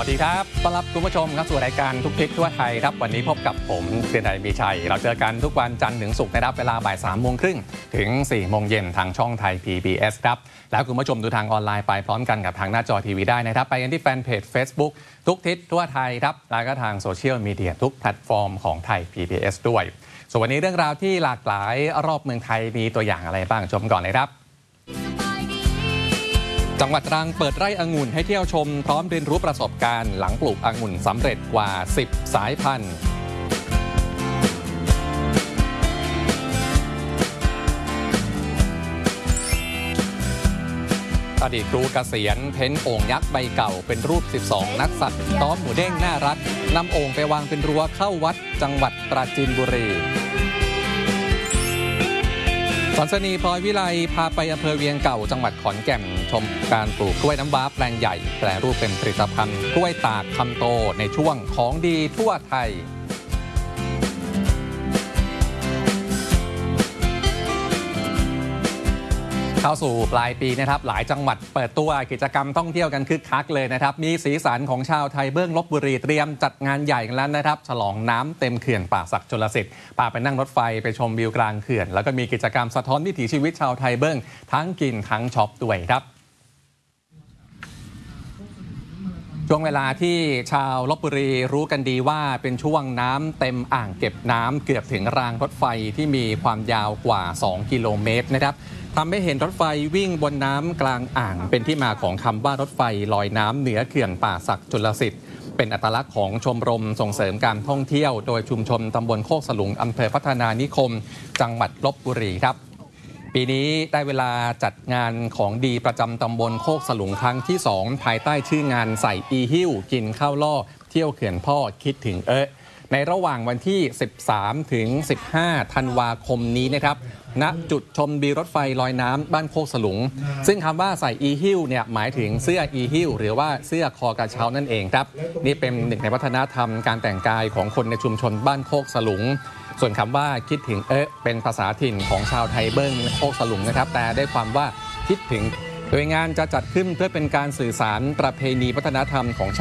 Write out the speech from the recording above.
วัสดีครับต้อนรับคุณผู้ชมครับสู่รายการทุกทิศทั่วไทยครับวันนี้พบกับผมเกรียงไกรมีชัยเราเจอกันทุกวันจันทร์ถึงศุกร์นะครับเวลาบ่าย 3:30 นถึง 4:00 นทางช่องไทย PBS ครับแล้วคุณผู้ชมดูทางออนไลน์ไปพร้อมกันกับทางหน้าจอทีวีได้นะครับไปกันที่แฟนเพจ Facebook ทุกทิศทั่วไทยครับแล้วก็ทางโซเชียลมีเดียทุกแพลตฟอร์มของไทย PBS ด้วยส่วนวันนี้เรื่องราวที่หลากหลายรอบเมืองไทยมีตัวอย่างอะไรบ้างชมก่อนเลยครับจังหวัดตรังเปิดไร่องุ่นให้เที่ยวชมพร้อมเรียนรู้ประสบการณ์หลังปลูกองุ่นสำเร็จกว่า10สายพันธุ์อดีตครูเกษียณเพ้นโอ่งยักษ์ใบเก่าเป็นรูป12นักสัตว์ต้อมหมูเด้งน่ารักนำโอ่งไปวางเป็นรั้วเข้าวัดจังหวัดปราจีนบุรีสอนสนีพลอยวิไลพาไปอำเภอเวียงเก่าจังหวัดขอนแก่นชมการปลูกกล้วยน้ำว้าแปลงใหญ่แปรรูปเป็นผลิตภัณฑ์กล้วยตากคำโตในช่วงของดีทั่วไทยเข้าสู่ปลายปีนะครับหลายจังหวัดเปิดตัวกิจกรรมท่องเที่ยวกันคึกคักเลยนะครับมีสีสันของชาวไทยเบื้องลพบุรีเตรียมจัดงานใหญ่กันแล้วนะครับฉลองน้ำเต็มเขื่อนป่าสักชลสิทธิ์พาไปนั่งรถไฟไปชมวิวกลางเขื่อนแล้วก็มีกิจกรรมสะท้อนวิถีชีวิตชาวไทยเบื้องทั้งกินทั้งช็อปด้วยครับช่วงเวลาที่ชาวลพบุรีรู้กันดีว่าเป็นช่วงน้ำเต็มอ่างเก็บน้ำเกือบถึงรางรถไฟที่มีความยาวกว่า2กิโลเมตรนะครับทำให้เห็นรถไฟวิ่งบนน้ำกลางอ่างเป็นที่มาของคำว่ารถไฟลอยน้ำเหนือเขื่อนป่าสักชลสิทธิ์เป็นอัตลักษณ์ของชมรมส่งเสริมการท่องเที่ยวโดยชุมชนตำบลโคกสลุงอำเภอพัฒนานิคมจังหวัดลพบุรีครับปีนี้ได้เวลาจัดงานของดีประจำตำบลโคกสลุงครั้งที่2ภายใต้ชื่องานใส่อีหิ้วกินข้าวล่อเที่ยวเขื่อนพ่อคิดถึงในระหว่างวันที่13ถึง15ธันวาคมนี้นะครับณจุดชมวิวรถไฟลอยน้ำบ้านโคกสลุงซึ่งคำว่าใส่อีหิ้วเนี่ยหมายถึงเสื้ออีหิ้วหรือว่าเสื้อคอกระเช้านั่นเองครับนี่เป็นหนึ่งในวัฒนธรรมการแต่งกายของคนในชุมชนบ้านโคกสลุงส่วนคำว่าคิดถึงเป็นภาษาถิ่นของชาวไทยเบิ้งโคกสลุงนะครับแต่ได้ความว่าคิดถึงโดยงานจะจัดขึ้นเพื่อเป็นการสื่อสารประเพณีวัฒนธรรมของ